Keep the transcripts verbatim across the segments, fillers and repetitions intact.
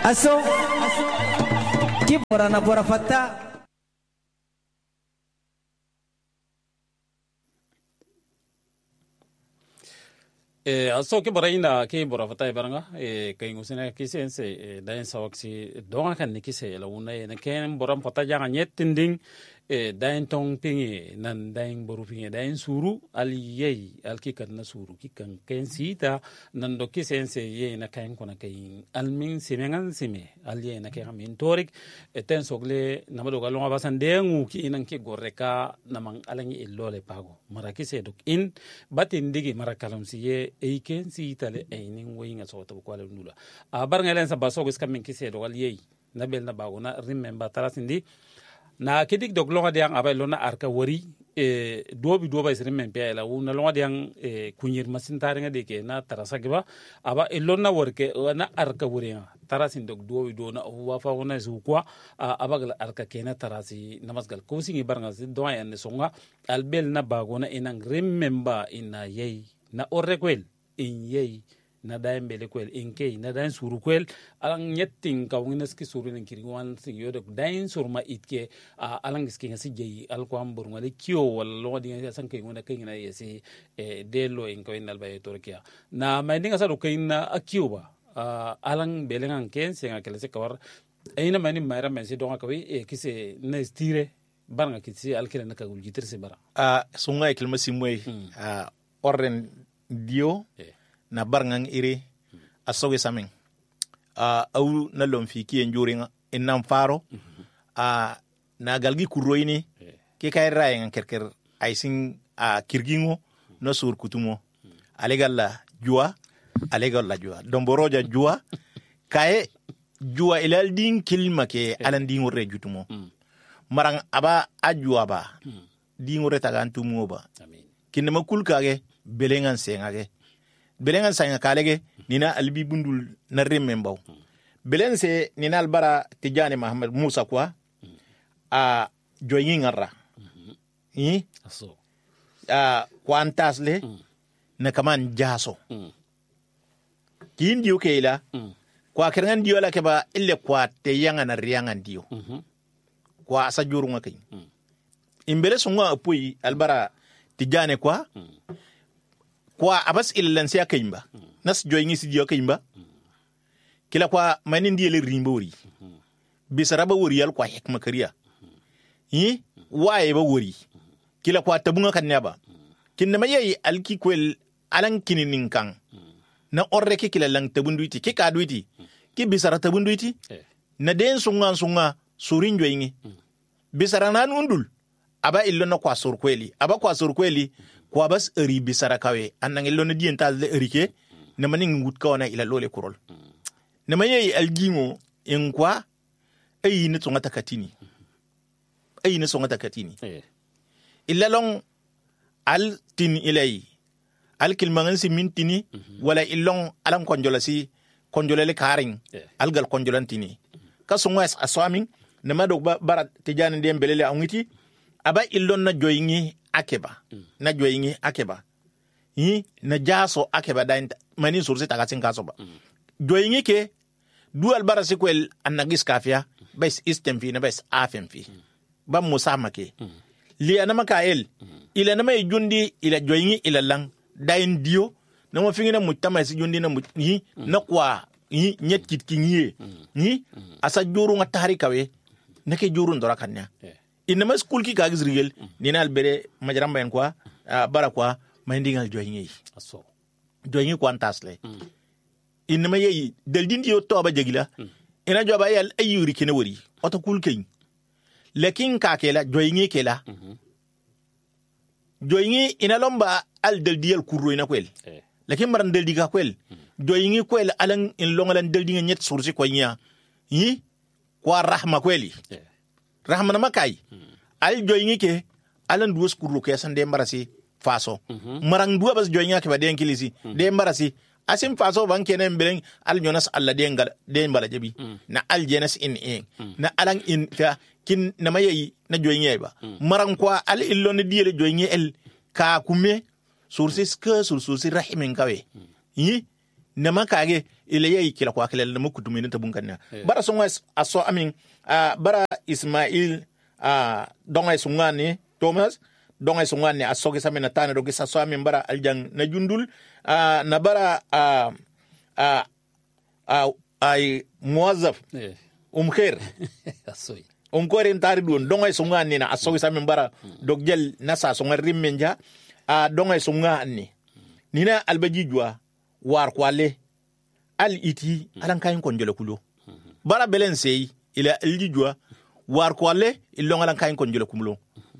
aso ki bora na bora fatta e aso ke baraina ke bora fata baranga e kay ngusina kisense e dain sawaksi donga kan nikise la una e ken bora fata janga nyetinding e dain tong pingi nan dain boru pingi dain suru al yei al kikan na suru kikan ken sita nan do kisense ye na kain kona kay al min simengan sime al ye na kay min torik e ten sogle namado galonga basan dengu ki inan ki goreka namang alangi illole pago mara kise dok in batin digi mara kalam siye e ken sita le einin winga so to ko nula a bar ngelen sa baso gis kamin kise do wal yei na bel na bago na remember tarasindi na kidik dog longa diang abay lona arka wari e dobi doba isri men pe la una longa diang e kunyir masin taringa de ke na tarasa giba aba e lona worke na arka wari tarasin dog dobi do na wa fa wona su kwa abagal arka ke na tarasi namasgal ko singi barnga do en songa albel na bago na inang remember ina yei na orre kwel in yei na dayen bele kwel in kei na dayen suru kwel alang nyetting ka wingnes ki suru nin kiri wan sing yodo dayen surma itke uh, alang iski ngasi jei al ko ambur ngale kio wal lo di ngasi san kei ngona kei na yesi e delo in ko inal baye torkia na mai dinga sa do kei na akio ba uh, alang bele ngan ken singa kele se kawar ayina mani mayra men si donga kawi e kise na stire baranga kisi alkele na kagul jitir se bara a uh, sunga kilma simwe hmm. uh, orren dio yeah. na barngang ire mm. asoge samen a uh, au na lomfi ki enjuringa enam faro a mm-hmm. uh, na galgi kuroini yeah. ke kay rayen kerker ay sing a uh, kirgingo mm. no sur kutumo mm. alegalla jua alegalla jua domboroja jua kay jua ilal din kilma ke yeah. alan din wore jutumo mm. marang aba ajua ba mm. din wore tagantumo ba amin kinema kulkage belengan sengage belengan sayanga kalege nina albi bundul na remembaw belen se nina albara tijani Muhammad Musa kwa a joyi ngarra yi aso a kwantas le na kaman jaso kin diu keila kwa kerangan diu la keba ille kwa te yanga na riangan diu kwa asa jurunga kai imbele sunga apui albara tijani kwa kwa abas ilan siya kaimba mm. nas joyingi si dio kaimba mm. kila kwa manin die le rimbori mm. bisaraba wori al kwa hekma kariya mm. yi waye ba wori mm. kila kwa tabunga kanyaba mm. kinna mayi alki kwel alan kininin kan mm. na orre ke kila lang tabunduiti ke kaduiti mm. ki bisara tabunduiti eh. na den sunga sunga surin joyingi mm. bisara nan undul aba illo na kwa sur kweli aba kwa sur kweli mm. kwa bas eri bisara kawe anang ilona dien ta le erike mm. na maning ngut kawana ila lole kurol mm. na maye algingo en kwa ayi ne tsonga takatini mm. ayi ne tsonga takatini eh. illa long al tin ilay al kilmangan si mintini mm-hmm. wala illong alam konjolasi konjolele karing eh. al gal konjolantini mm. ka songa as aswamin na madok barat tijani dem belele angiti aba illon na joyingi akeba mm. na joyingi akeba yi na jaso akeba dain mani surse tagatin kaso ba mm. joyingi ke dual barasi kwel anagis kafia mm. bais istem fi na bais afem fi mm. ba musama ke mm. li anama kael mm. ila nama jundi ila joyingi ila lang dain dio na mo fingi na mutama si jundi na mut yi mm. na kwa yi nyet kit kingie mm. yi mm. asa juru ngatari kawe nake juru ndora kanya yeah. inama school ki kagis rigel mm. nina albere majaramba en kwa uh, bara kwa mindingal joyingi aso joyingi kwa antasle mm. inama yeyi del dindi yo to ba jegila mm. ina joba yal ayuri kene wori oto kulkein lekin ka kela joyingi kela mm-hmm. joyingi ina lomba al del dial kurro ina kwel eh. lekin maran del diga kwel mm. joyingi kwel alan in longalan del dinga nyet sursi ko nya yi kwa rahma kweli eh. rahma na makai mm. al joyingi ke alan duos kurro ke san de marasi faso mm-hmm. marang dua bas joyinga ke ba den kilisi mm-hmm. de marasi asim faso ban kenen beleng al jonas alla de ngal de mbala jabi mm. na al jenas in in mm. na alang in ka kin na mayi na joyinga ba mm. marang kwa al illo ne diele joyinga el ka kume sursis ke sursusi rahimin kawe mm. yi na makage ile yayi kila kwa kila mu kutumini ta bunkan bara songa aso amin uh, bara Ismail uh, donga sungani Thomas donga sungani aso ke samena tane do gisa so amin bara aljang na jundul uh, na bara uh, uh, uh, ay muwazzaf eh um khair asoy um ko ren tari don donga sungani na aso ke samin bara dog jel nasa songa rimmenja a uh, donga sungani nina albajijwa war kwale al iti alan kayin konjole kulo bara belen sey ila aljijwa war kwale ilong alan kayin konjole kumulo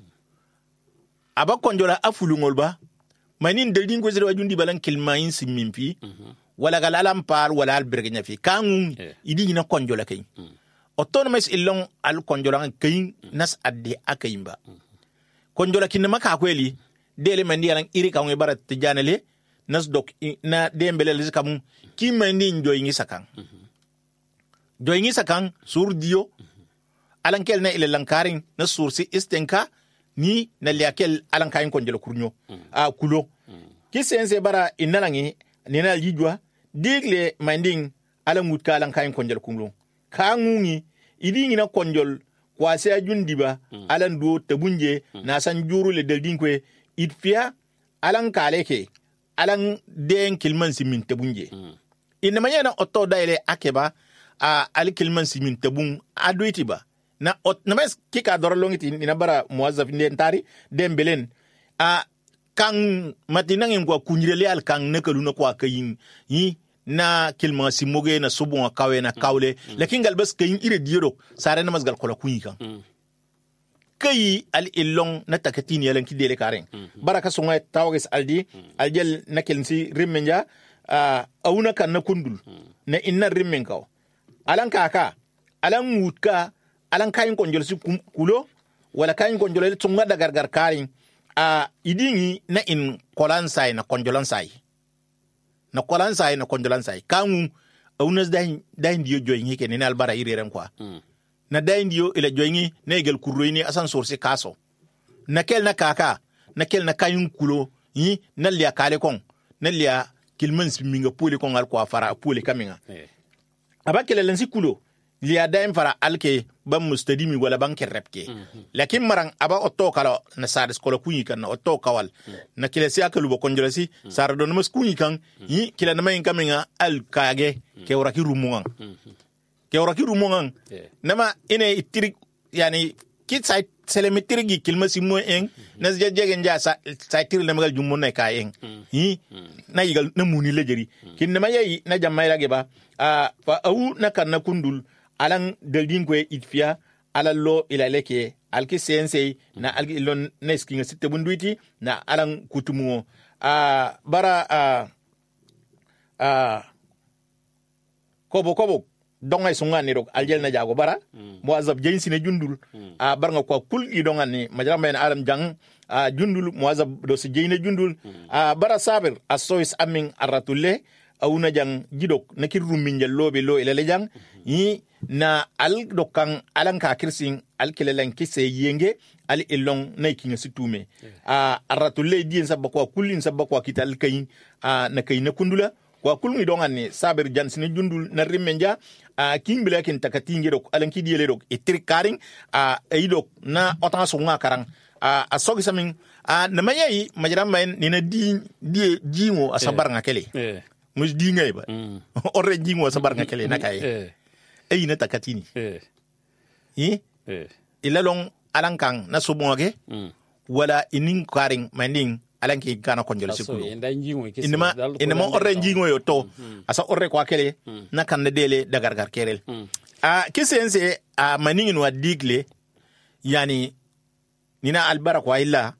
aba konjola afulungol ba manin deldin ko zero wajundi balan kilmayin simimpi wala galalam par wala al bergenya fi kangun idi na konjola kay autonomous ilong al konjola kay nas adde akayimba konjola kinna maka kweli dele mandi alan iri kawnge barat tijanele nas dok na dembele lizikamu ki mandi njoy ngi sakang joy ngi sakang sur dio alan kel na ile lankarin na sursi istenka ni na liakel alan kayin konjelo kurnyo a kulo ki sense bara inalangi ni na yijwa digle minding alan mutka alan kayin konjelo kumlo kangungi idingi na konjol kwa se ajundiba alan do tabunje na san juru le deldin kwe itfia alan kaleke alan den kilman simin tabunje inna mayana otto daile akeba a al kilman simin tabun adoiti ba na ot na mes kika dor longiti ina bara muwazzaf nden tari dembelen a kan matinang ngwa kunjirele al kan nekalu na kwa kayin yi na kilma simoge na subon kawe na kawle mm. lakin galbas kayin ire diero sare na masgal kola kunyi kan mm. kayi al illong na takatini yalan ki dele karen mm -hmm. baraka sunga tawges aldi mm. aljel na kelnsi rimmenja a uh, auna kan na kundul mm. na inna rimmen kaw alan kaka alan mutka alan kayin konjol si kulo wala kayin konjol tunga da gargar karin a uh, idingi na in kolansai na konjolansai na kolansai na konjolansai kangu aunas dain dain dio joyingi ke ne albara ireren kwa mm. na dain dio ila joyingi na igel kurroini asan sorsi kaso na kel na kaka na kel na kayin kulo yi na liya kale kon na liya kilman siminga pole kon al kwa fara pole kaminga eh. abakele lensi kulo liya daim fara alke bam mustadimi wala banke repke mm -hmm. lakin marang aba otto kala na sades kola kunyi kan na otto kawal mm -hmm. na kila si akalu bo konjolasi mm -hmm. sar don mas kunyi kan mm -hmm. yi kila na mayin kaminga al kage mm -hmm. ke waraki rumungan mm -hmm. ke waraki rumungan yeah. nama ine itiri yani kit sai selemetirigi kilma simo en mm -hmm. na jege nja sa sai tir na magal jummo na ka en mm -hmm. yi mm -hmm. na yigal na muni lejeri mm -hmm. kin na mayi na jamai lage ba a fa au na kan na kundul alan deldin kwe itfia ala lo ila leke alki sense na alki ilon neskinga sitte bunduiti na alan kutumu a uh, bara a uh, a uh, kobo kobo donga sunga ni rok aljel na jago bara mm. muazzab jensi ne jundul mm. a uh, barnga kwa kul i donga ni majram ben alam jang a uh, jundul muazzab do si jeyne jundul a mm. uh, bara sabir asois amin aratulle awuna jang jidok nakir ruminjal lobe lo ila le jang mm. yi na al dokan alan ka kirsin al kelelen kise yenge al ilong na kinga situme a aratulle dien sabba ko kullin sabba ko kital kay a na kay na kundula ko kulmi dongan ni saber jansine jundul na rimenja a kimbele kin takatinge dok alan ki diele dok e trikaring a eidok na otan so nga karang a asogi samin a na mayi majram mayen ni na di di jingo asabar nga kele eh mus di ngay ba orre jingo asabar nga kele na kay eh ay na takatini eh eh eh ilalong alankang na subonge mm. wala inin karing manding alanki kana konjol sikulo inma inma orre njingo yo to mm. asa orre kwa kele mm. na kan dele dagargar kerel mm. a kisense a maningin wa digle yani nina albara kwa illa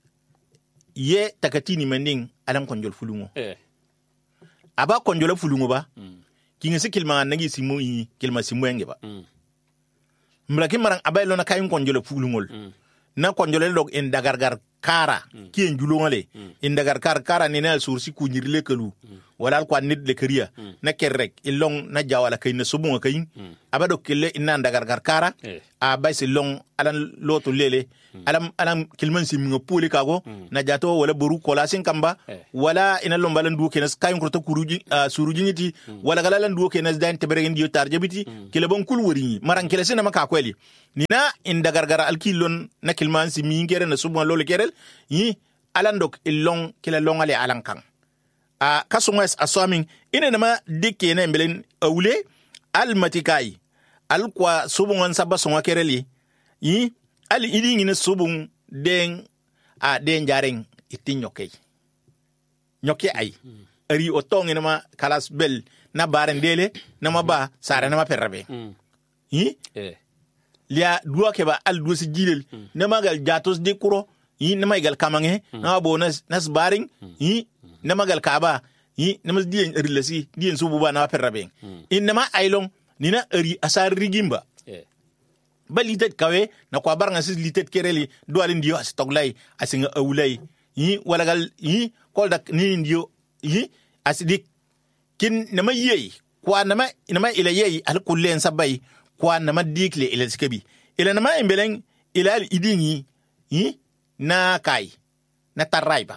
ye takatini manding alam konjol fulungo eh aba konjol fulungo ba mm. kinga sikilma nagi simu yi kilma simu enge ba mm. mblaki marang abaylo na kayun konjole fulungol mm. na konjole log en dagargar kara kien julongale indagar kar kara ni na sursi ku nyirle kalu wala kwa nit le kriya na kerrek ilong na jawala kay na subunga kay abado kille inna ndagar gar kara a baysi long alan loto lele alam alam kilman sim nga puli kago na jato wala boru kola sin kamba wala ina lomba lan duke nas kayun kurta kuruji suruji niti wala gala lan duke nas dan teberegen dio tarjabiti kile bon kul wori maran kile sina maka kweli nina inda gargara alkilon na kilman sim ngere na subon lolo kerel yi alandok ilong kile longale alankan a kasumwes asoming ina nama dikke na mbelen awule almatikai alkwa subon sabba songa kereli yi ali idi ngine subun den a den jaren itin nyoke nyoke ay mm. ari otong ma kalas bel na baren dele na maba sare na ma perrabe mm. yi eh lia duwa ke ba al dusi jilel mm. na magal jatos de kuro yi na magal kamange mm. na bonus nas baring mm. yi na magal kaba yi na mas dien rilasi dien subu ba na perrabe mm. inma aylong nina ari asar rigimba ba litet kawe na kwa baranga sis litet kereli do alin dio as toglay asinga awlay yi wala gal yi koldak ni ndio yi asidik kin nama yey kwa nama nama ila yey al kullen sabay kwa nama dikle ila skabi ila nama embeleng ila al idingi yi na kai na taraiba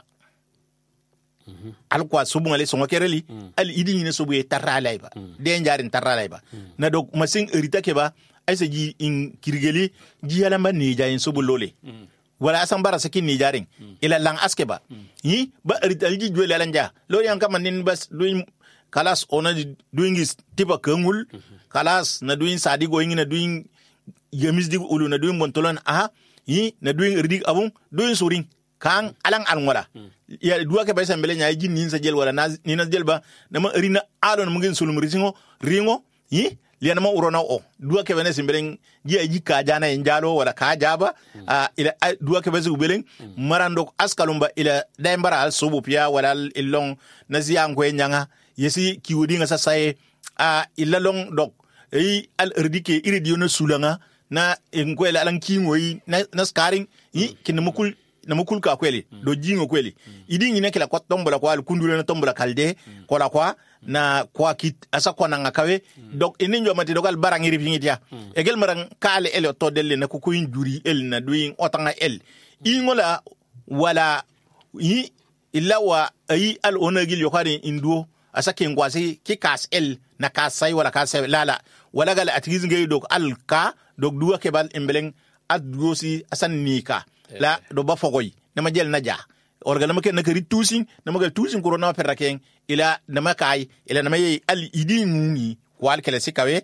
mm-hmm. al kwa subunga le songa kereli mm. al idingi na subuye taralaiba mm. den jarin taralaiba mm. na dok masing erita keba aise ji in kirgeli ji yalamba nija in subu lole mm. wala asan bara sakin nijarin mm. ila lang askeba mm. yi ba rital ji jwele alanja lori an kama nin bas doing kalas ona doing is tipa kangul mm-hmm. kalas na doing sadi going na doing yamis dig ulu na doing montolon aha yi na doing ridig abun doing suring kan alang anwala mm. ya duwa ke baysa mbele nya ji nin sa jel wala na ni na jel ba na ma rina adon mu ngin sulum risingo ringo yi liana ma urona o duwa ke bene simbelen ji aji ka jana en jalo wala ka jaba mm. uh, ila uh, duwa ke bezu belen mm. marando askalumba ila daimbara al subu pia wala ilong nazia ngwe nyanga yesi kiwodi nga sasaye a uh, ila long dok ei al erdike iridio na sulanga na ngwela alan kingoyi na, na scaring yi mm. kinamukul na mukul ka kweli mm. do jingo kweli mm. idi ngine kila kwa tombola kwa kundule na tombola kalde mm. kola kwa na kwa kit asa kwa na ngakawe mm. dok ininjo mati dogal barangiri pingitia mm. egel marang kale ele to delle na kuku injuri el na doing otanga el ingola wala yi illa wa ayi al onagil yokari induo asa kengwasi ki kas el na kasai wala kasai lala wala gal atigiz ngay dok al ka dok duwa kebal embeleng adgosi asan nika la do ba fogoy nama jel na ja orga nama ken nakari tusin nama gal tusin ko na perraken ila nama kai ila nama yi al idingi wal kala sikawe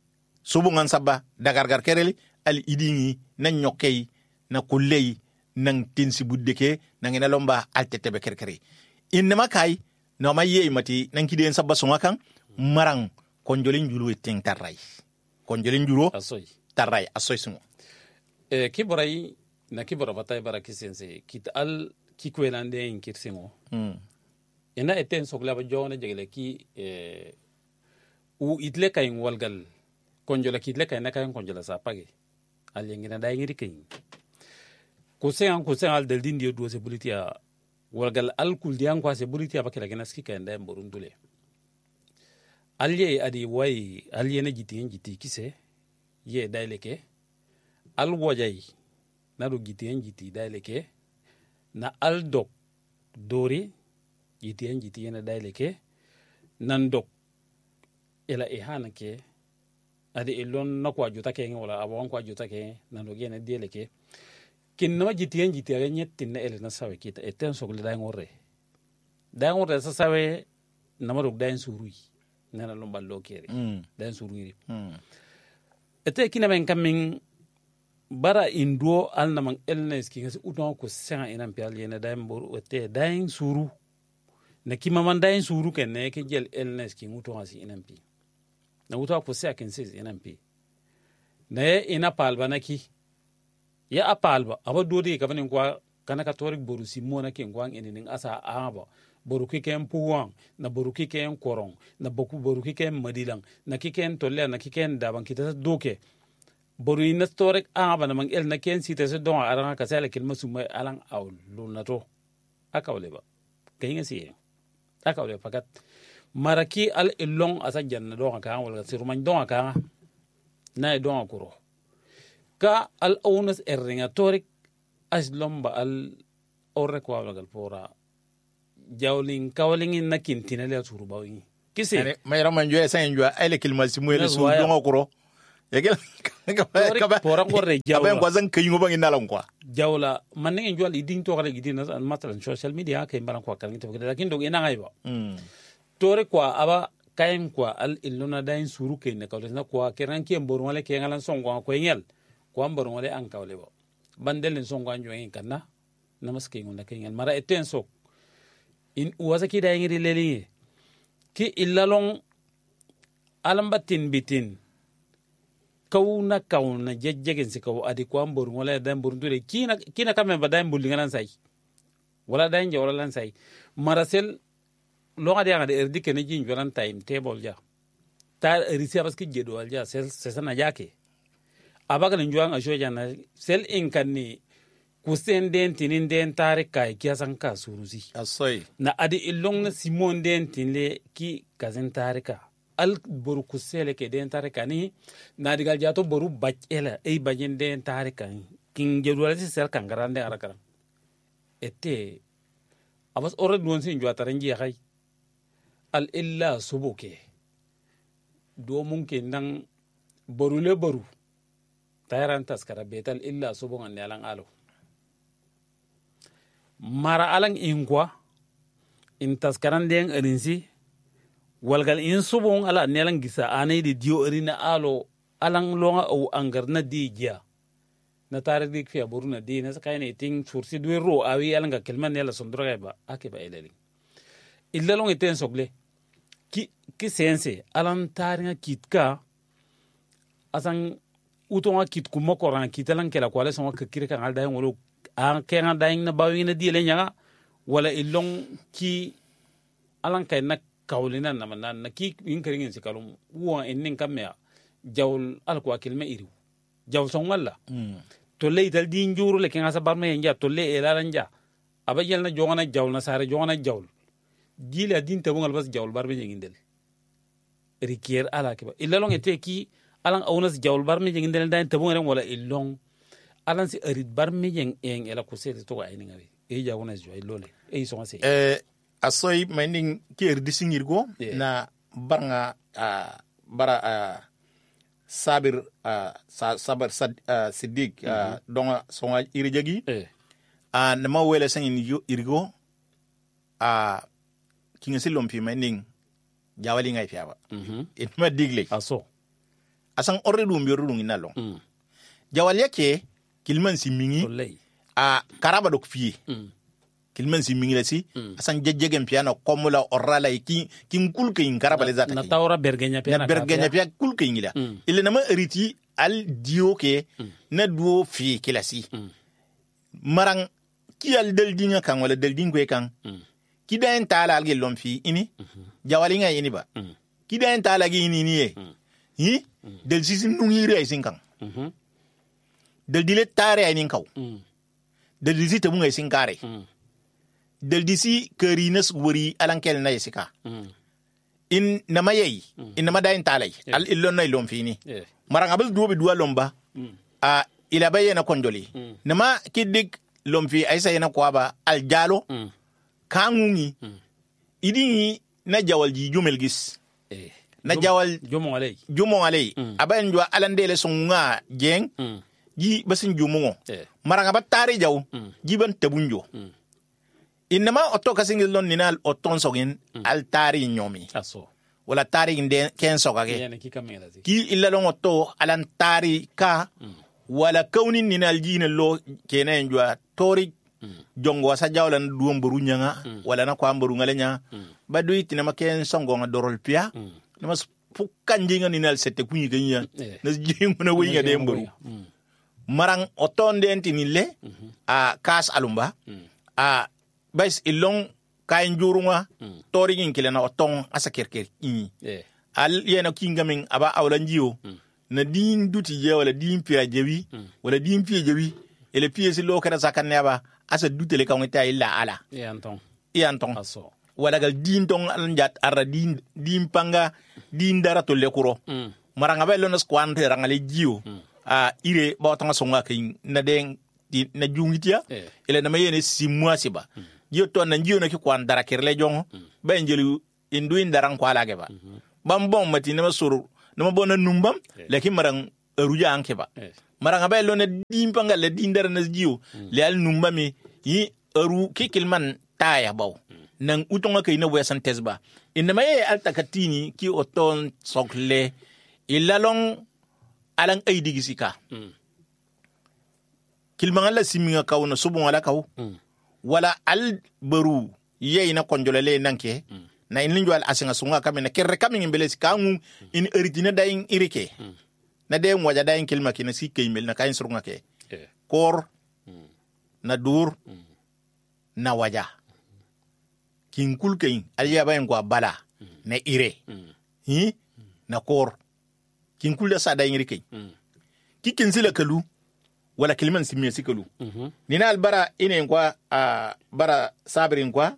subu ngan sabba dagargar kereli al idingi na nyokay na kulley nang tinsi buddeke nangina lomba al tetebe kerkere inma kai no mayi mati nang kiden sabba songa kan marang konjolin julu ting tarray konjolin juro asoy tarray asoy sungo e kiboray na kibora batay bara kisense kit al ki kwelande in kirsingo mm. ina eten sokla ba jona jegle ki e u itle kay walgal konjola kitle kay na kay konjola sa page al yengina day ngiri kay ko se an ko se al del dindio do se politia walgal al kul dian ko se politia ba kala gena ski kay ndem borundule al ye adi way al yene jiti jiti kise ye dayleke al wojay na do giti jiti dayleke na al dok dori jiti jiti yana dayleke nan dok ila e hanake adi ilon na kwa juta ke wala abon kwa juta ke nan do gene dieleke kin no jiti jiti ga nyetti na ele na sawe kita eten sogle day ngorre day ngorre sa sawe na maruk day surui nana lombal lokere mm. day surui mm. ete kina men kamin bara induo al namang elnes ki ngasi uton ko senga inam pial yene day mbor ete day suru na kima man day suru ken ne ke jel elnes ki uton asi inam pi na uton ko se ken sis inam pi ne ina palba naki ya apalba aba dodi ka banin kwa kana ka torik borusi mona ken kwang enin asa aba boruki ken puwang na boruki ken korong na boku boruki ken madilang na kiken tolle na kiken daban kita doke boru ina storek a bana mang el na ken sita se don aranga ka sala kilma sumai alang aw lunato akawle ba kayin si akawle fakat maraki al ilong asa janna don ka wala siruman don ka na don akuro ka al owners erringa torik as lomba al orre ko wala gal pora jawlin kawlin na kintina le turubawi kise mai raman joye san joye ay le kilma si moy le su don akuro yagel ka pora ngorre jawla aben ko zan kayin ngo bangi nalan quoi jawla man ngi jwal idin to kala idin na matalan social media kay baran ko kan to lakin do ina ngayba tore kwa aba kayen kwa al illuna dain suru ke ne kawle na kwa keran ke mbor wala ke ngalan songo ko yel kwa mbor wala an kawle bo bandel songo anjo en kanna namaske ngona ke ngel mara eten sok in uwasa ki da ngiri leli ki illalong alambatin bitin kawna kawna jejjegen si kaw adi kwa mbor wala da mbor ndure kina kina kame ba da mbul ngalan sai wala da nje wala lan sai marasel lo ngade ngade erdi kene jin joran time table ja ta risi abaski jedo alja sel sesana yake abaga njuang a shoja na sel inkanni kusen den tinin den tare kai kiasan ka surusi asoy na adi illong na simon den tinle ki kazen tarika al boru kusele ke den tarika ni na digal jato boru bachela ei bajen den tarika king jedo alsi sel kangarande arakara ete abas ore don sin jwa taranji hay al illa subuke do munke nan boru le boru tayran taskara betal illa subun an yalan alo mara alang ingwa in taskaran den arinsi walgal in subun ala nelan gisa anay di dio arina alo alang longa o angarna di gia na tarik dik fiya buruna di na sakay na ting sursi duwe ro awi alang ga kelman nela sondra ba ake ba eleli illa long iten sogle ki ki sense alan taringa kitka asan utonga kit kuma koran kitalan kela kwale songa kikire kan alda ngolo an kenga daing na bawi na diele nyanga wala ilong ki alan kay na kawlina na man na ki inkaringin si kalum wa ennin kamya jawl alko akilme iri jawl song wala mm. to le dal di njuru le kenga sa barme nja to le elaran ja aba yel na jongana jawl na sare jongana jawl dile din tabungal bas jawl barbe ngindel rikier ala ke ba ilalong ete ki alan awnas jawl barme ngindel dan tabungal wala ilong alan si arid barme jeng en ela ko sete to ay ngawi e jawna jo ay lole e so se eh asoy mining ki erdi singirgo yeah. na barnga uh, bara uh, sabir uh, sa, sabar sad, uh, siddiq uh, mm-hmm. donga songa irijagi eh uh, na ma wele sangin irgo a uh, kinga silom fi mining jawali ngai fiaba mhm it ma digle aso asan orre dum bi rudum inalo mm. jawali yake kilman si mingi a karaba dok fi mm. kilman si mingi la si mm. asan jejjegen piano komula orala ki kin kulke in karaba le zata na tawra bergenya piano na bergenya piano kulke ingila mm. ile na ma riti al dio ke mm. na duo fi kilasi mm. marang ki al del dinga kan wala del dingwe kan mm. ki den tala al gelom fi ini mm-hmm. jawali nga ini ba mm. ki den tala gi ini ni e mm. hi mm. del sisin nungi re sin kan mhm del dile tare ay nin kaw mm. del disi tabu ngay sin kare mm. del disi kerines wori alankel na yesika mm. in namayay mm. in nama dain talay yeah. al illon na ilom fini yeah. maranga bal duobi duwa lomba mm. a ila bayena konjoli mm. nama kidik lomfi aysa yana kwaba al jalo mm. kangungi mm. idini na jawal ji jumel gis eh na jawal jumo alay jumo alay mm. aben jwa alandele songa jeng mm. ji basin jumungo eh. maranga batari jaw mm. jiban tabunjo mm. inama otto kasingil lon ninal oton sogin mm. al tari nyomi aso wala tari inde ken sogage yani ki kamela ki illa lon otto alan tari ka mm. wala kaunin ninal jina lo kenen jwa tori mm. jongo sa jawlan duom burunyanga mm. wala na kwa mburungalenya mm. badu itinama ken songo nga dorol pia mm. nama fukanjinga ninal sette kunyi ganya eh. na jingu na winga de mburu mm. marang oton de ntinile mm-hmm. a kas alumba mm. a bais ilong kain jurunga mm. tori ngin kilena oton asa kerker i yeah. al yena kingamin aba awlanjio mm. na din duti je wala din pira jewi wala din pie jewi ele pie si lo kada sakan neba asa dutele kan ta illa ala e anton e anton aso wala gal din tong anjat ara din din panga din dara to lekuro mm. maranga ba lo nas kwante rangale jiu mm. a ire ba tanga songa kin na den na jungitia eh. ele na mayene simwa siba mm. jiu to na jiu na ki kwan dara kerle jongo mm. ba njelu indu indarang kwala geba mm-hmm. bambong mati na masuru na bona numbam eh. lakin marang ruja anke ba eh. maranga ba lo na din panga le din dara na jiu mm. le al numbami yi ru kikilman taya baw mm. nang utonga kay na wesan tesba inna may altakatini ki oton sokle ilalong alang ay digisika mm. kilmangal la siminga kaw na subong ala kaw mm. wala al baru ye ina konjolele nanke mm. na inlinjo al asinga sunga kame na kerre kame ngimbele sikangu in eritina daing irike mm. na de mwaja daing kilma kina si keimel na kain surunga ke yeah. kor mm. na dur mm. na waja kinkul kain aliya bayan kwa bala mm. na ire mm. hi mm. na kor kinkul da sa daing irike mm. ki kinsila kalu wala kilman simye sikalu mm-hmm. nina albara ine kwa uh, bara sabrin kwa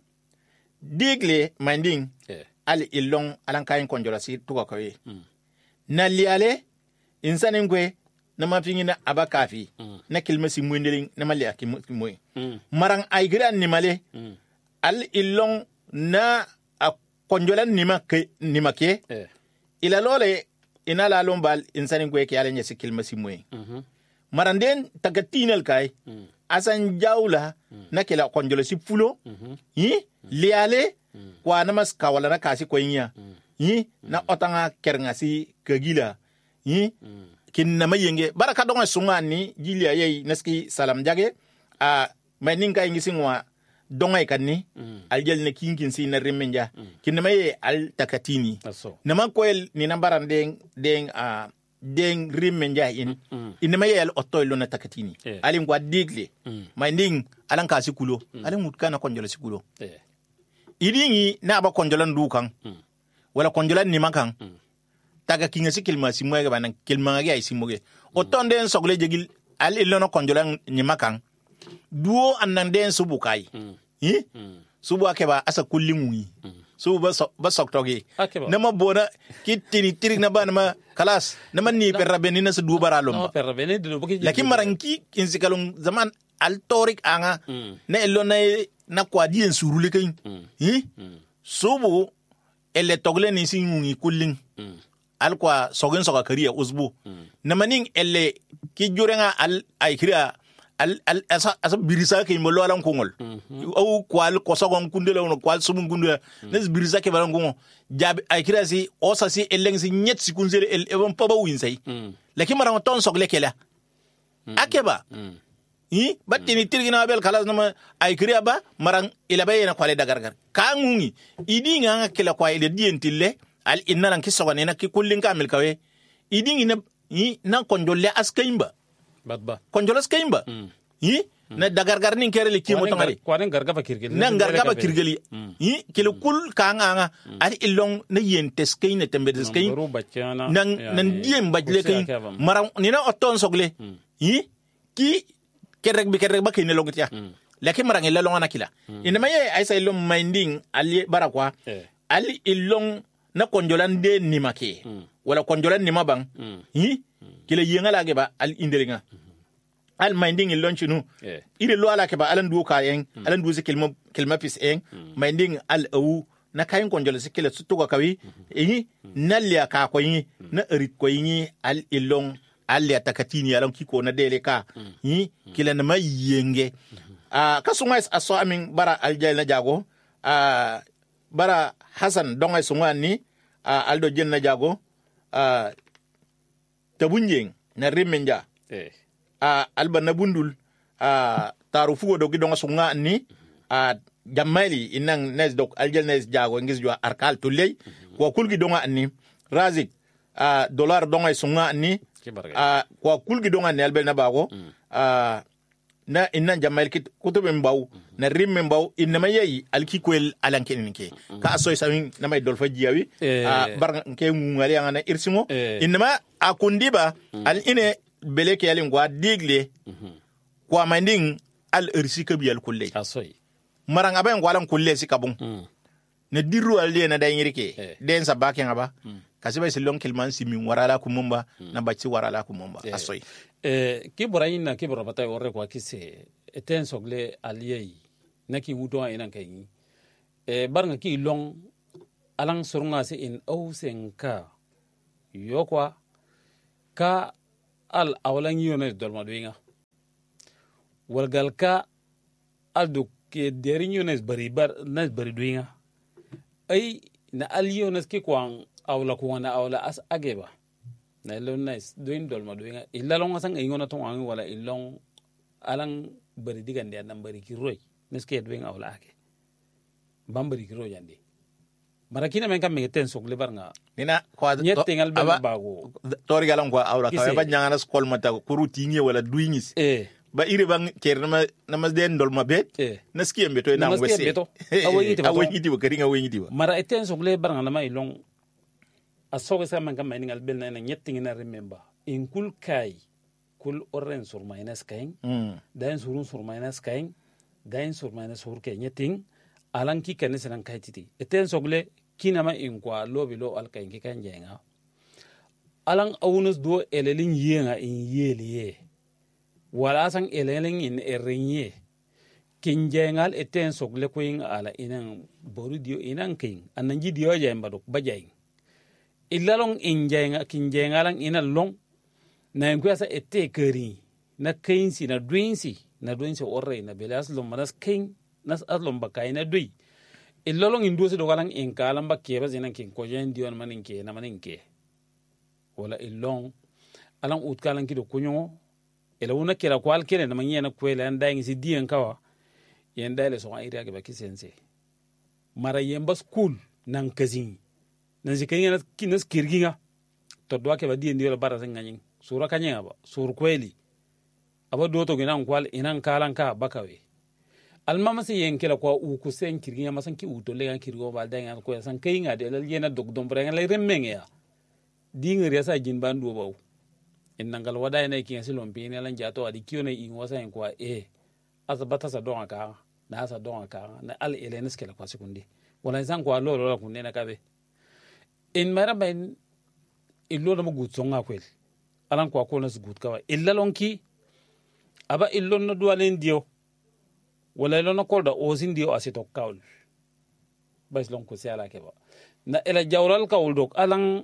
digle minding yeah. al ilong alan kain konjola si tuka kawe mm. na liale insanin kwe na mafingi na abakafi mm. na kilma si mwendering na malia kimwe mm. marang aigira ni male mm. al ilong na a konjola nima ke nima ke yeah. ila lole ina la lombal insanin kwe ke ale nyesi kilma si mwe mm-hmm. maranden tagatinal kai mm. asan jawla mm. na kila konjola si fulo mm-hmm. yi liale mm. kwa namas kawala na kasi koinya mm. yi mm. na otanga kernga si kagila yi mm. kin na mayenge baraka donga sungani jilia yei naski salam jage a maninga ingisingwa donga ikanni mm. aljel ne kinkin si na remenja mm. kin na maye al takatini so. na makoel ni nambaran den den a den remenja in mm. in maye al otoilo na takatini yeah. alim kwa digle mm. minding alan kasi kulo mm. alim mutkana konjola sikulo yeah. idingi na ba konjolan dukan mm. wala konjolan ni makan mm. taga kinga si kilma si moye banan kilma ga isi moge o tonde en sogle jegil al ilono konjolan ni makan duo annan den subu kai mm. hi mm. subu akeba asa kullimu mm. subu ba so, ba soktoge nama bona kitini tirik na ba nama kalas nama ni perrabeni na su du baralom no perrabeni du boki lakin maranki insikalum zaman al torik anga mm. na ilona na kwa dien surule kai mm. hi mm. subu ele togle ni singi kullin mm. al kwa sogen soga kariya usbu mm. na maning elle ki jurenga al ay kira al al asa asa birisa ke mo lolan kongol mm-hmm. au kwal ko sogon kundele no kwal sumun kundele mm. nes birisa ke balan gongo jabi ay kira si osa si elleng si nyet si kunzele el ebon paba winsay mm. lakin mara ton sogle kela mm. akeba mm. yi battini tirgina bel kalas nama ay kira ba marang ila bayena kwale dagargar kangungi idi nga kila kwa ile dientille al inna lan kisoga ne na ki kullin kamil kawe idin ina yi na konjolle askaimba badba konjolle askaimba mm. yi mm. na dagargar nin kere le kimo tangale kwanen gargaba kirgeli na gargaba kirgeli mm. yi kile kul kanga mm. al ilong na yentes kaine tembe des kain nan nan diem bajle kain maram ni na oton sogle mm. yi ki kerek bi kerek ba kine logotia mm. lakin marang ila longa nakila mm. ina maye aisa ilong minding ali barakwa eh. ali ilong na konjolan de nimake mm. wala konjolan nima bang mm. hi mm. kile yenga lage ba al indelinga mm-hmm. al minding il launch nu yeah. ile lo ala ke ba alan du ka yen mm. alan du se kelma kelma pis en mm. minding al au na kayin konjola se kele su to kawi mm-hmm. hi mm. nalia ka ko yi mm. na rit ko yi al ilong al ya takatini alan kiko na dele ka mm. hi mm. kile na mayenge mm-hmm. a uh, kasuma aso amin bara al jay na jago a uh, bara Hassan donga sungani uh, aldo jenna jago uh, tabunjeng na rimenja eh. uh, alba na bundul uh, taru fugo dogi donga sungani uh, jamali inang nes dok aljel nes jago ngis jwa arkal tuley mm-hmm. kwa kulgi donga ni razik uh, dollar donga sungani uh, kwa kulgi donga ni albel na bago mm. uh, na inna jamal kit kutube mbaw mm-hmm. na rimme mbaw inna mayi alkikwel alanken ke mm-hmm. ka asoy sawin na may dolfa jiyawi eh. uh, bar ke ngungari ngana irsimo eh. inna ma akundiba al ine beleke yalin gwa digle kwa manding al irsi ka biyal kulle asoy marang aben gwalan kulle si kabun mm. ne diru al de na da yirke eh. den sa baken aba mm. kasi ba silon kilman si min warala kumumba mm. na bacci warala kumumba eh. asoy eh ki borayina ki borabata orre kwa kise eten sogle aliyei naki wudo ina kai eh barnga ki long alang surunga se in ausenka yokwa ka al awlan yone dolma doinga walgal ka al du ke derin yone bari bar nas bari doinga ai na al yone ki kwang awla ko na awla as ageba na lon nice doin dolma doinga illa long asan ay ngona ton an wala illong alang bari digande nan bari ki roy neske doinga awla ake bambari ki roy yande marakina men kam meten sogle barnga nina kwa nyetengal be bago tori galan kwa awra ka ba nyanga nas kol mata kuruti ni wala duingis eh ba iri bang ker na na den dol mabet eh naski embeto na ngwese naski embeto awayiti ba awayiti ba keringa awayiti ba mara eten sogle barnga na mai long asoge sa man kam men ngal bel na nyetingina remember in kul kai kul oren sur minus kain mm dain surun sur minus kain dain sur minus sur ke nyeting alan ki kan senan kai titi eten sogle kinama in kwa lobi lo alka in kan jenga alan awunus do elelin yenga in yeliye wala san elelin in erinye kin jengal eten sogle ko in ala inan boru dio inan kin anan ji dio jemba do bajay illalong in jenga kin jengalan inan long na en kwasa ette keri na kainsi na dwinsi na dwinsi orre na belas lo manas kin nas aslom bakai na dui illolong indusi do galang in kalam ba ke bazina kin ko jen dion manin ke na manin ke wala illong alang ut kalan ki do kunyo ela una kera kwal kene na manyena kwela anda ngi si dien kawa yenda le so area ke ba kisense mara yemba school nan kazin nan zikanya kinas kirginga to do ke ba dien dio bara sanganyin sura kanya ba sur kweli aba do to ginan kwal inan kalan ka bakawe almama se yen kela kwa u ku sen kirgi ya masan ki u to le kirgo bal da ngal ko san kay nga de la yena dog dom bre ngal remmeng ya di ngir ya sa jin bandu baw en nangal wada ina ki nsilom bi ne lan jato adi kiyo ne in wasa en kwa e azabata sa don aka na sa don aka na al elenes kela kwa sekundi wala san kwa lo lo ku ne na kabe en mara ben illo da mu gut songa kwel alan kwa ko nas gut kawa illa lonki aba illo no dualen dio wala lo na kolda ozin dio asito kaul bas lon ko siala ke ba na ela jawral kaul dok alan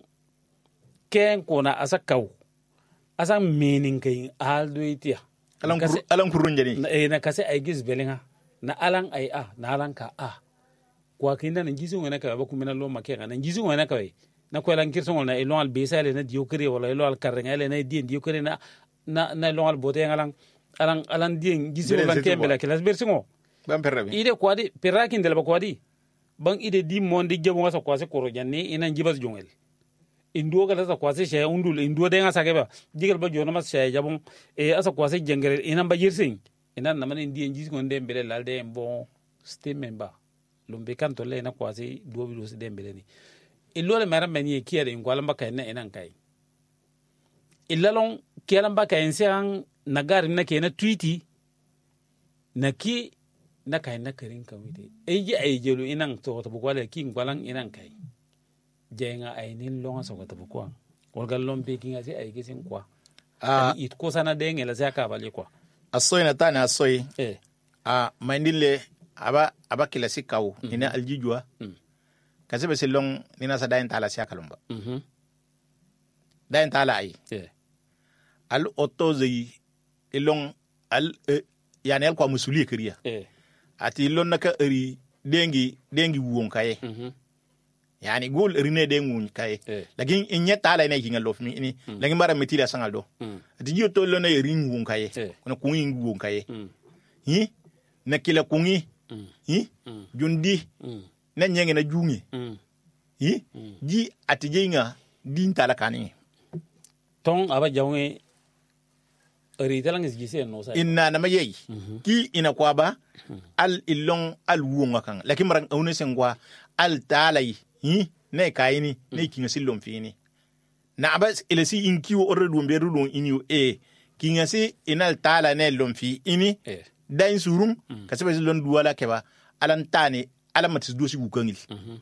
ken ko na asa kaw asan meaning kay al doitia alan kur alan kurun jani na e na kase ay gis belinga na alan ay a na alan ka a kwa kinda na gisu ngana ka ba kumena lo make na gisu ngana ka na ko lan kirso na elo al besale na dio kre wala elo al karrenga le na dien dio kre na na na lo al bote ngalang alan alan dien gisu lan kembela kelas bersingo bam perrabi ide kwadi perakin del ba kwadi bang ide di mondi jabo ngasa kwase koro janni ina jibas jongel indu ga sa kwase shay undul indu de ngasa keba digal ba jona mas shay jabon e asa kwase jengere ina ba jirsin ina na man indi njis ngonde mbele lalde bon steam member lumbe kan to le na kwase do bi do se dembele ni illo le mara mani kiere ngwala mbaka ina ina kai illalon kiera mbaka ensean nagar na ke na tweeti na ki na kai na karin kamite eji ay jelu inan to to bukwale ki ngwalan inan kai jenga ay nin longa so to bukwan walgal lombe kinga si ay gisin kwa ah it ko sana denge la zaka bale kwa asoy na tana asoy eh ah mandile aba aba kila sikaw mm -hmm. ina aljijwa mm. kasi be silong nina sa dain tala siya kalumba mhm mm dain tala ay eh al otozi ilong al eh, yani al kwa musuli kriya eh ati ilon naka eri dengi dengi wuon kaye mhm mm yani gol rine de ngun kaye eh. lakin inya tala ina kinga lof mi ini mm. lakin bara metila sangal do mm. ati jiyo to lo na rin ngun kaye eh. kuna kungi ngun kaye mm. hi na kila kungi mm. hi mm. jundi mm. na nyenge na jungi mm. hi mm. ji ati jinga din tala kani ton aba jawnge eri talang gise no sa inna na mayi mm -hmm. ki ina kwa ba mm -hmm. al ilong al wuonga kan lakin maran aune sengwa al talai hi ne kayini ne kinga sillon fini na abas elesi inkiwo orre dum be rudun inyo e kingasi inal tala ne lomfi ini eh dain surum kasiba lon duwala keba alan tani alamatis dosi gukangil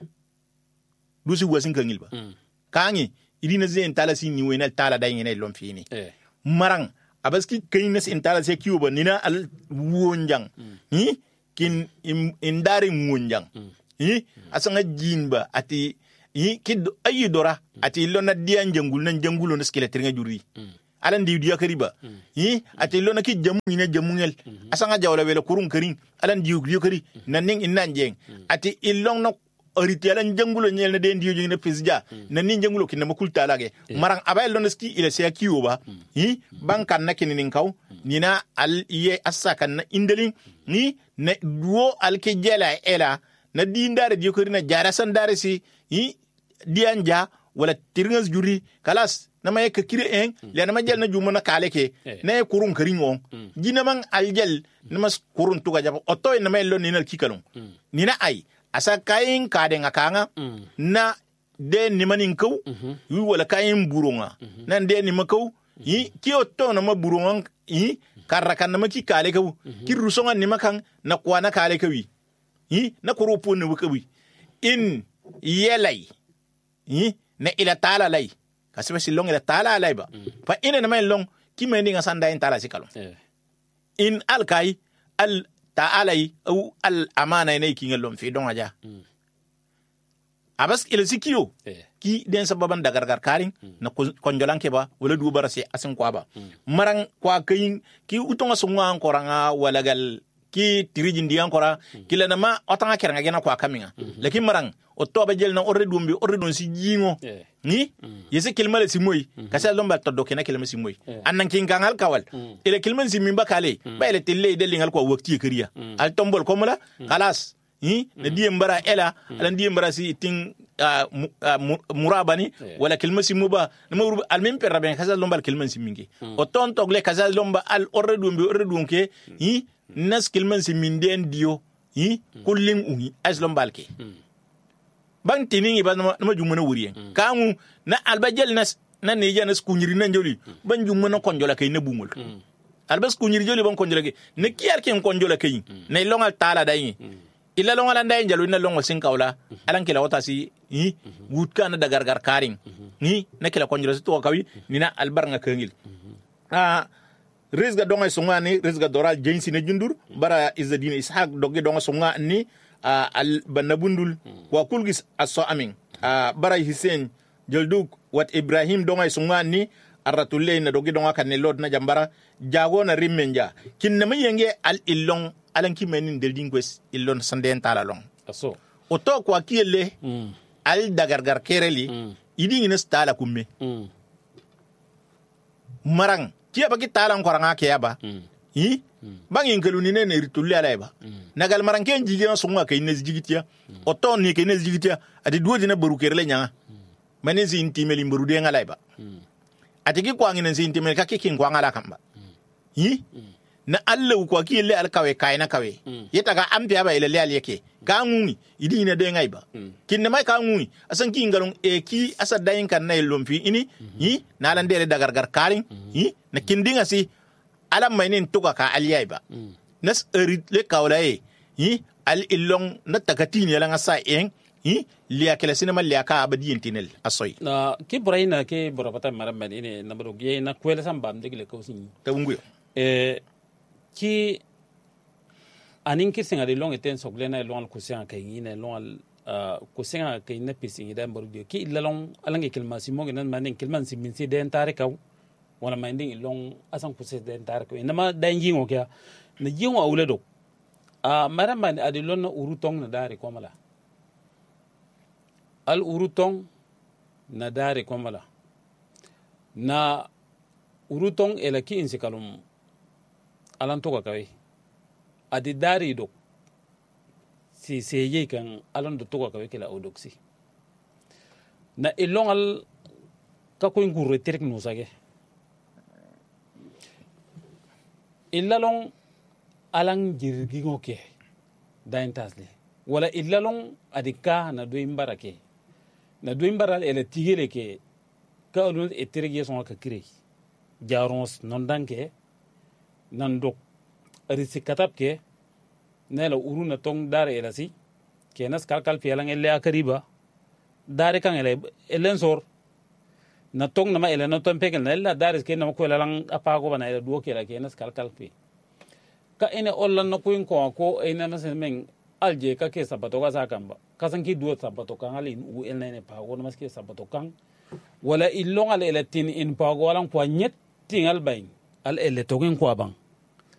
dosi wasin kangil ba kangi idina zen tala sin ni wenal tala dain ne lomfi ini eh marang abaski kainas intala se kiwo ba nina al wonjang ni kin indari wonjang ni asanga jinba ati yi kid ayi dora ati lona dian jangul nan jangulo na skeletre nga juri alan di diya kariba yi ati lona ki jamu ina jamungel asanga jawla wela kurun karin alan di diyo kari naning innan jeng ati illong no oriti alan jangulo nyel na den diyo jeng na pizja nanin jangulo kinna makul talage marang abay lona ski ila se kiwo ba yi bankan na kinin kaw nina al ye asaka na indelin ni na duo al ke jela ela na dindare diyo kari na jara sandare si yi dianja wala tirngas juri kalas nama ye kire en le nama jel na juma na kale ke na kurun karingo jina man aljel nama kurun tuga jabo oto nama lo ni na kikalon ni na ai asa kayin kade ngakanga na de ni manin ko wi wala kayin buronga nan de ni makau yi ki oto nama buronga yi karakan nama ki kale ko ki rusonga ni makan na kwana kale kawi yi na kurupu ne wukawi in yelai yi na ila tala lay kasiba silong ila tala lay ba fa ina na may long kimendi nga sanda in tala sikalong in al kai al ta'alay au al amana ne ki ngelom fi don aja abas ila sikiyo ki den sababan da gargar karin na konjolan ke ba wala du barase asin kwa ba marang kwa kayin ki utonga sunga ankoranga wala gal ki tirijin di ankora kila na ma otanga keranga gena kwa kaminga lakin marang otto ba jel na orre dum bi orre don si jingo ni yese kilmale si moy kasa lomba to dokena kilma si moy annan kin kangal kawal ile kilman si mimba kale ba ile tille de lingal ko wakti kariya al tombol ko mala khalas ni na die mbara ela alan die mbara si tin murabani wala kilma si muba na muru al mim perra ben kasa lomba kilman si mingi oton togle kasa lomba al orre dum bi orre dum ke ni nas kilman si minden dio ni kullim ungi as lombalke bang tiningi ba na jumuna wuriyen kangu na albajel nas na ne ya nas kunyiri nan joli ban jumuna konjola kay na bumul albas kunyiri joli ban konjola kay ne kiyar ken konjola kay ne longal tala dai illa longal ndai jalu na longal sin kawla alan kila wata si hi wutka na dagar gar karin ni na kila konjola to kawi ni na albar nga kengil ah rizga donga songa ni rizga doral jensi ne jundur bara izadin ishaq dogge donga songa ni Uh, al banabundul wa kulgis aso amin uh, baray hisen jolduk wat ibrahim donga sunga ni aratulle na dogi donga kan lord na jambara jago na rimmenja kinna mayenge al illong alan kimenin delding quest illon sanden talalong aso oto kwa kiele mm. al dagargar kereli mm. idi ngina stala kumme mm. marang kia bagi talang koranga kiyaba mm. yi bangin kaluni ne ne ritulle alaiba nagal maranken jige na sunga kay nes jigitia oton ni kay nes jigitia adi duodi na baru kerle nyanga manen si intimeli baru de ngalaiba ati ki kwa nginen si intimeli ka kikin kwa ngala kamba yi na allu kwa ki le alkawe kay na kawe yeta ga ampi aba ile le aliyeke ka nguni idi na de ngaiba kinne mai ka nguni asan ki ngalon e ki asa dayin kan na lomfi ini yi na lan de dagargar karin yi na kindinga si alam mainin tuka ka aliyai ba mm. nas erit le kawlae yi al illong na takati ni langa sa en yi liya kala sinema liya ka abadiyin tinel asoy na ki braina ke borapata maram bani ne na bro ge na kwela sam bam de le ko sin tabungu eh ki anin ki singa de long eten soglena long ko singa kay ni ne long ko singa kay na pisin da bro ki lalong alange kilma si mo nan manin kilman si min si den tare kaw wana minding long asan kuse den tar ko inama dan yingo kya na yingo awle do a maram man adilon na urutong na dare ko mala al urutong na dare ko mala na urutong elaki insikalum alan to ka kawai adi dare do si seye kan alan do to ka kawai kila odoksi na ilongal ka ko ngure terek no sage illalong alang jirgingo ke dain tasle wala illalong adika na do imbarake na do imbaral ele tigele ke ka alun etirige son ka kire jarons non danke nan dok risi katap ke nela uruna tong dare elasi kenas kalkal fialang elle akariba dare kan ele elen sor na tong nama ele na ton pekel na ella dare ke na ko lalang apago bana ele duo kela kenas kalkal fi ka ene ollan na kuin ko ko ene na sen men alje ka ke sabato ga sakamba kasan ki duo sabato kan ali u elne ne pago na maske sabato kan wala illong ale ele tin in pago walang kwa nyet tingal bain al ele togin kwa bang